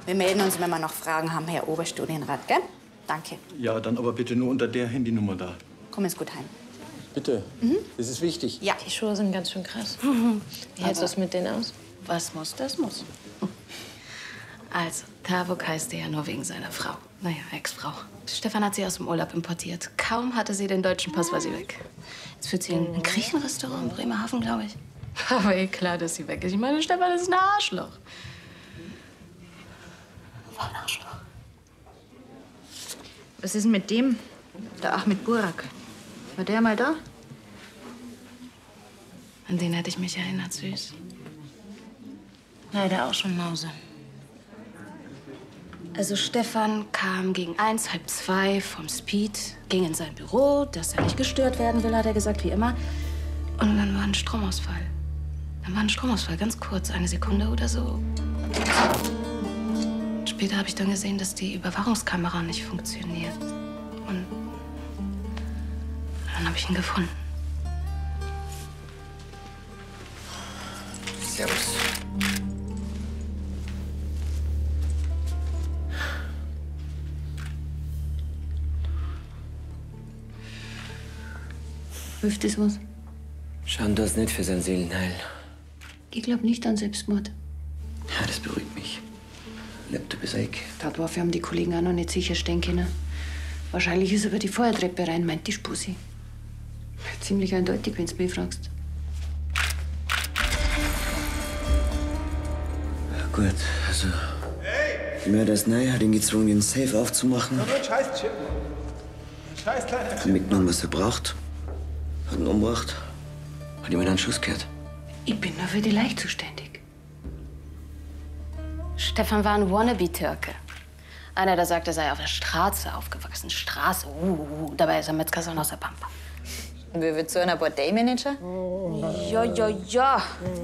Wir melden uns, wenn wir noch Fragen haben, Herr Oberstudienrat, gell? Danke. Ja, dann aber bitte nur unter der Handynummer da. Komm jetzt gut heim. Bitte. Das ist wichtig. Ja. Die Schuhe sind ganz schön krass. Wie hältst du es mit denen aus? Was muss, das muss. Also, Tavuk heißt er ja nur wegen seiner Frau. Naja, Ex-Frau. Stefan hat sie aus dem Urlaub importiert. Kaum hatte sie den deutschen Pass, war sie weg. Jetzt führt sie in ein Griechenrestaurant in Bremerhaven, glaube ich. Aber eh klar, dass sie weg ist. Ich meine, Stefan ist ein Arschloch. War ein Arschloch. Was ist denn mit dem? Der Ahmed Burak. War der mal da? An den hätte ich mich erinnert, süß. Leider auch schon Mause. Also Stefan kam gegen 1, halb 2 vom Speed, ging in sein Büro, dass er nicht gestört werden will, hat er gesagt, wie immer. Und dann war ein Stromausfall. Ganz kurz, 1 Sekunde oder so. Später habe ich dann gesehen, dass die Überwachungskamera nicht funktioniert. Und dann habe ich ihn gefunden. Servus. Hilft das was? Schauen das nicht für sein Seelenheil. Ich glaub nicht an Selbstmord. Ja, das beruhigt mich. Lebt du bis Eck. Tatwaffe haben die Kollegen auch noch nicht sicherstellen können. Wahrscheinlich ist er über die Feuertreppe rein, meint die Spusi. Ziemlich eindeutig, wenn du mich fragst. Ja, gut, also. Der Mörder ist neu, hat ihn gezwungen, den Safe aufzumachen. Scheiß Chip. Scheiß kleiner Hat mitgenommen, was er braucht. Hat ihn umgebracht. Hat ihm einen Schuss gehört. Ich bin nur für die Leiche zuständig. Stefan war ein Wannabe-Türke. Einer, der sagt, er sei auf der Straße aufgewachsen. Straße, Dabei ist er Metzgersohn aus der Pampa. Wie wird so einer Bordellmanager? Ja.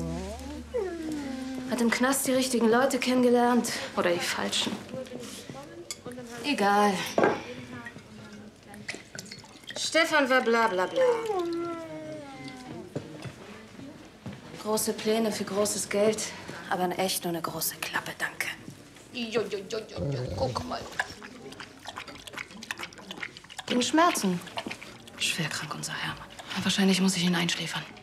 Hat im Knast die richtigen Leute kennengelernt. Oder die falschen. Egal. Stefan war bla bla bla. Große Pläne für großes Geld, aber in echt nur eine große Klappe, danke. Guck mal. Gegen Schmerzen. Schwer krank, unser Hermann. Wahrscheinlich muss ich ihn einschläfern.